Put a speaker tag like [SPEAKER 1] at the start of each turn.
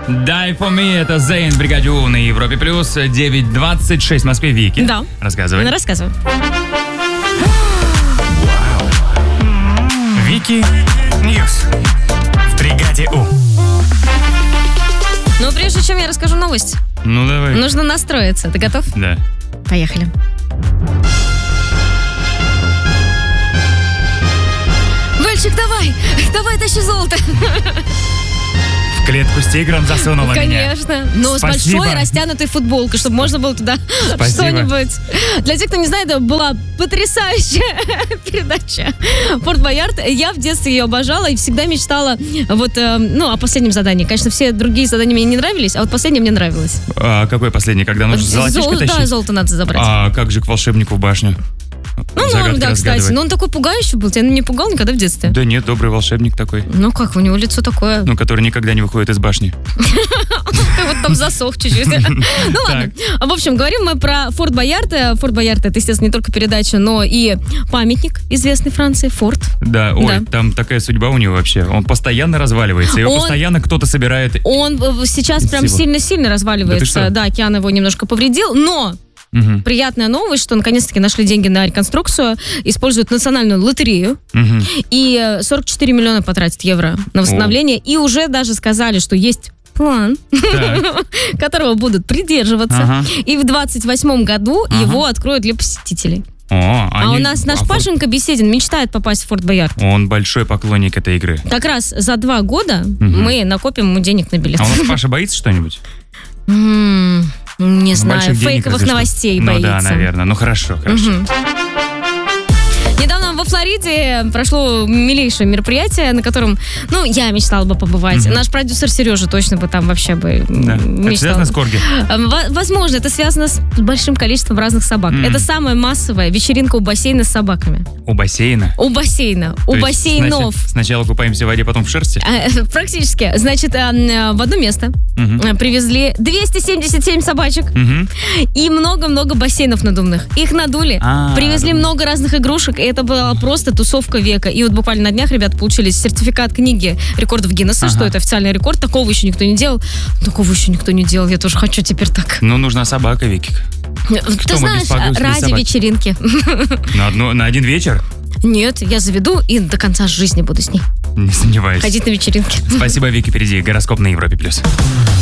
[SPEAKER 1] Die for me, это Зейн в бригаде У на Европе плюс. 9:26 в Москве. Вики.
[SPEAKER 2] Да.
[SPEAKER 1] Рассказывай.
[SPEAKER 2] Рассказывай.
[SPEAKER 3] Вики Ньюс в бригаде У.
[SPEAKER 2] Но прежде чем я расскажу новость,
[SPEAKER 1] Ну, давай.
[SPEAKER 2] нужно настроиться. Ты готов?
[SPEAKER 1] Да.
[SPEAKER 2] Поехали. Вальчик, давай, тащи золото.
[SPEAKER 1] В клетку с тигром засунула меня.
[SPEAKER 2] Конечно. Но
[SPEAKER 1] Спасибо.
[SPEAKER 2] с большой растянутой футболкой, чтобы можно было туда
[SPEAKER 1] Спасибо.
[SPEAKER 2] что-нибудь. Для тех, кто не знает, это была потрясающая передача Форт Боярд. Я в детстве ее обожала и всегда мечтала о последнем задании. Конечно, все другие задания мне не нравились, а вот последнее мне нравилось.
[SPEAKER 1] А какой последний? Когда нужно золотишко тащить?
[SPEAKER 2] Да, золото надо забрать.
[SPEAKER 1] А как же к волшебнику в башню? Загадки
[SPEAKER 2] Да, кстати.
[SPEAKER 1] разгадывать.
[SPEAKER 2] Но он такой пугающий был. Тебя не пугал никогда в детстве?
[SPEAKER 1] Да нет, добрый волшебник такой.
[SPEAKER 2] Ну как, у него лицо такое.
[SPEAKER 1] Ну, который никогда не выходит из башни.
[SPEAKER 2] Ты вот там засох чуть-чуть. Ну ладно. В общем, говорим мы про Форт Боярд. Форт Боярд — это, естественно, не только передача, но и памятник известный Франции. Форт.
[SPEAKER 1] Да, ой, там такая судьба у него вообще. Он постоянно разваливается. Его постоянно кто-то собирает.
[SPEAKER 2] Он сейчас прям сильно-сильно разваливается. Да, океан его немножко повредил, но... Приятная новость, что наконец-таки нашли деньги на реконструкцию, используют национальную лотерею, и 44 миллиона потратят евро на восстановление, и уже даже сказали, что есть план, которого будут придерживаться, и в 28 году его откроют для посетителей. У нас наш Пашенька Беседин мечтает попасть в Форт Боярд.
[SPEAKER 1] Он большой поклонник этой игры.
[SPEAKER 2] Как раз за 2 года мы накопим ему денег на билет.
[SPEAKER 1] А у нас Паша боится что-нибудь?
[SPEAKER 2] Не знаю, фейковых новостей боится.
[SPEAKER 1] Ну да, наверное. Ну хорошо.
[SPEAKER 2] Недавно во Флориде прошло милейшее мероприятие, на котором, я мечтала бы побывать. Наш продюсер Сережа точно бы там вообще бы мечтал.
[SPEAKER 1] Это связано с корги?
[SPEAKER 2] Возможно, это связано с большим количеством разных собак. Это самая массовая вечеринка у бассейна с собаками.
[SPEAKER 1] У бассейна?
[SPEAKER 2] У бассейна. У бассейнов.
[SPEAKER 1] Сначала купаемся в воде, потом в шерсти?
[SPEAKER 2] Практически. Значит, в одно место привезли 277 собачек и много-много бассейнов надувных. Их надули, привезли много разных игрушек, и это была просто тусовка века. И вот буквально на днях ребята получили сертификат книги рекордов Гиннесса, что это официальный рекорд. Такого еще никто не делал. Я тоже хочу теперь так.
[SPEAKER 1] Ну, нужна собака, Вики.
[SPEAKER 2] Ты знаешь, ради вечеринки.
[SPEAKER 1] На один вечер?
[SPEAKER 2] Нет, я заведу и до конца жизни буду с ней.
[SPEAKER 1] Не сомневаюсь.
[SPEAKER 2] Ходить на вечеринки.
[SPEAKER 1] Спасибо, Вики. Впереди гороскоп на Европе+.